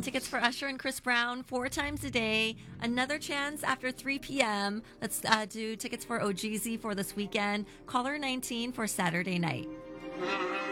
Again, tickets for Usher and Chris Brown 4 times a day. Another chance after 3 p.m. Let's do tickets for OGZ for this weekend. Caller 19 for Saturday night.